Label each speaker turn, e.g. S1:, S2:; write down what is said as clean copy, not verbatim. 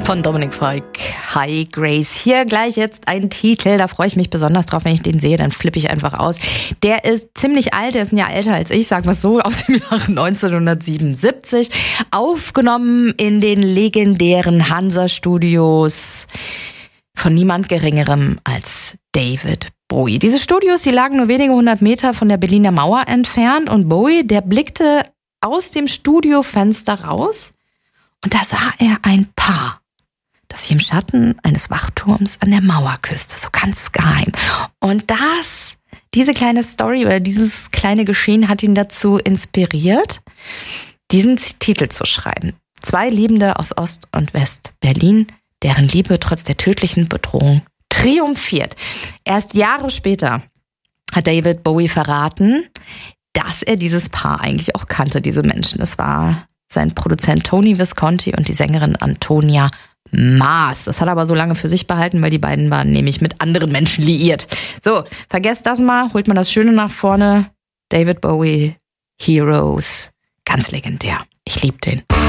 S1: Von Dominik Volk. Hi Grace. Hier gleich jetzt ein Titel, da freue ich mich besonders drauf, wenn ich den sehe, dann flippe ich einfach aus. Der ist ziemlich alt, der ist ein Jahr älter als ich, sagen wir es so, aus dem Jahre 1977. Aufgenommen in den legendären Hansa-Studios von niemand Geringerem als David Bowie. Diese Studios, die lagen nur wenige 100 Meter von der Berliner Mauer entfernt und Bowie, der blickte aus dem Studiofenster raus und da sah er ein Paar, das sich im Schatten eines Wachturms an der Mauer küsste, so ganz geheim. Und diese kleine Story oder dieses kleine Geschehen hat ihn dazu inspiriert, diesen Titel zu schreiben. 2 Liebende aus Ost- und West-Berlin, deren Liebe trotz der tödlichen Bedrohung triumphiert. Erst Jahre später hat David Bowie verraten, dass er dieses Paar eigentlich auch kannte, diese Menschen. Es war sein Produzent Tony Visconti und die Sängerin Antonia Maas. Das hat er aber so lange für sich behalten, weil die beiden waren nämlich mit anderen Menschen liiert. So, vergesst das mal, holt man das Schöne nach vorne. David Bowie, Heroes, ganz legendär. Ich liebe den.